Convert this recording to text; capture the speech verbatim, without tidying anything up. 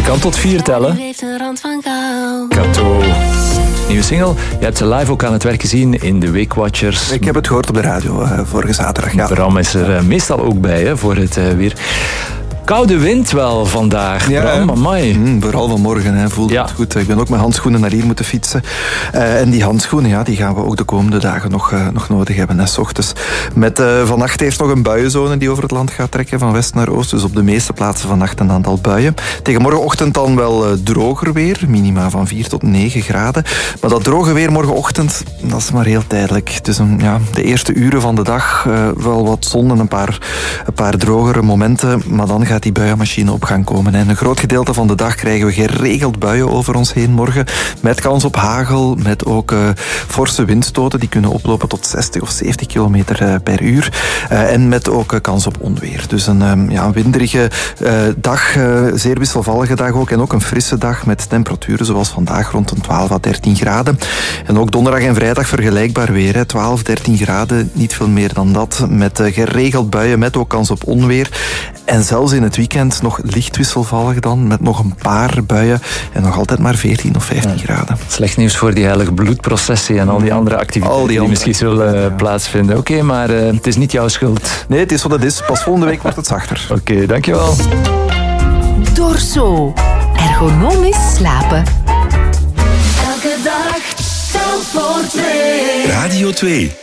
Ze kan tot vier tellen. Kato. Nieuwe single. Je hebt ze live ook aan het werk gezien in de Weekwatchers. Ik heb het gehoord op de radio uh, vorige zaterdag. Ja. Bram is er uh, meestal ook bij hè, voor het uh, weer. Koude wind wel vandaag, ja, Bram, amai. Mm, vooral vanmorgen hè, voelde ja. het goed. Ik ben ook met handschoenen naar hier moeten fietsen. Uh, en die handschoenen ja, die gaan we ook de komende dagen nog, uh, nog nodig hebben. Hè, 's ochtends. Met uh, vannacht eerst nog een buienzone die over het land gaat trekken, van west naar oost. Dus op de meeste plaatsen vannacht een aantal buien. Tegen morgenochtend dan wel uh, droger weer. Minima van vier tot negen graden. Maar dat droge weer morgenochtend, dat is maar heel tijdelijk. Dus um, ja, de eerste uren van de dag uh, wel wat zon en een paar, een paar drogere momenten. Maar dan gaat die buienmachine op gang komen. En een groot gedeelte van de dag krijgen we geregeld buien over ons heen morgen. Met kans op hagel, met ook uh, forse windstoten. Die kunnen oplopen tot zestig of zeventig kilometer uh, per uur. Uh, en met ook uh, kans op onweer. Dus een, um, ja, een winderige uh, dag, uh, zeer wisselvallige dag ook. En ook een frisse dag met temperaturen zoals vandaag rond een twaalf à dertien graden. En ook donderdag en vrijdag vergelijkbaar weer. Hè. twaalf, dertien graden, niet veel meer dan dat. Met uh, geregeld buien, met ook kans op onweer. En zelfs in het weekend nog licht wisselvallig dan, met nog een paar buien en nog altijd maar veertien of vijftien ja. graden. Slecht nieuws voor die heilige bloedprocessie en al die andere activiteiten al die, die andere... misschien zullen ja. plaatsvinden. Oké, okay, maar uh, het is niet jouw schuld. Nee, het is wat het is. Pas volgende week wordt het zachter. Oké, okay, dankjewel. Dorso. Ergonomisch slapen. Elke dag, telk voor twee. Radio twee.